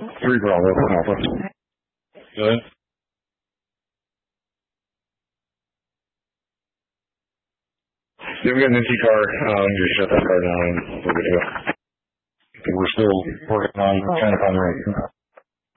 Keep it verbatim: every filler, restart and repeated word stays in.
Three Bravo, Alpha. Good. Yeah, we got an empty car. Um, just shut that car down and we're good to go. We're still working on trying to find the right